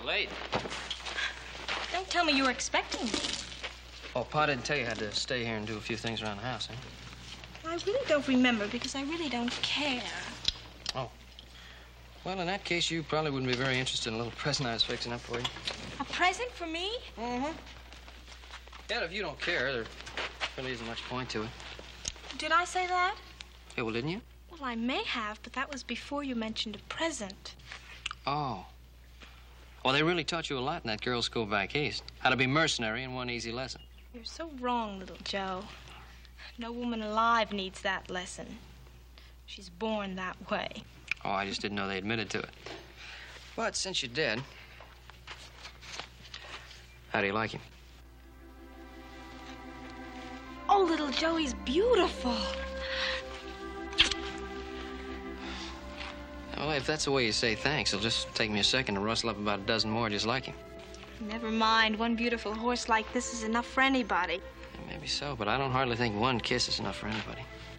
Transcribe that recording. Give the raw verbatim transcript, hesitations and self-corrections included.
You're late. Don't tell me you were expecting me. Oh, Pa didn't tell you I had to stay here and do a few things around the house, eh? I really don't remember because I really don't care. Oh. Well, in that case, you probably wouldn't be very interested in a little present I was fixing up for you. A present for me? Mm-hmm. Yeah, if you don't care, there really isn't much point to it. Did I say that? Yeah, well, didn't you? Well, I may have, but that was before you mentioned a present. Oh. Well, they really taught you a lot in that girls' school back east. How to be mercenary in one easy lesson. You're so wrong, little Joe. No woman alive needs that lesson. She's born that way. Oh, I just didn't know they admitted to it. But since you're dead, how do you like him? Oh, little Joe, he's beautiful. Well, if that's the way you say thanks, it'll just take me a second to rustle up about a dozen more just like him. Never mind. One beautiful horse like this is enough for anybody. Maybe so, but I don't hardly think one kiss is enough for anybody.